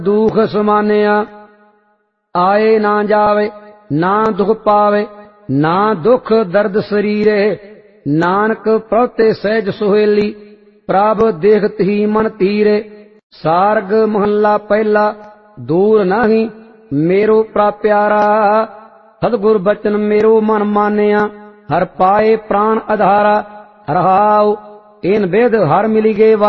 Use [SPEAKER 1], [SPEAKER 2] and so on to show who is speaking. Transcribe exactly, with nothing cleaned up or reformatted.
[SPEAKER 1] दुख समानिया आए ना जावे, ना दुख पावे, ना दुख दर्द शरीरे। नानक प्रौते सहज सुहेली, प्रभ देखत ही मन तीरे। सारग महला पहला, दूर नहीं मेरो प्राप्यारा। सतगुर बचन मेरो मन मानिया, हर पाए प्राण आधारा। हरहाउ इन वेद हर मिली गे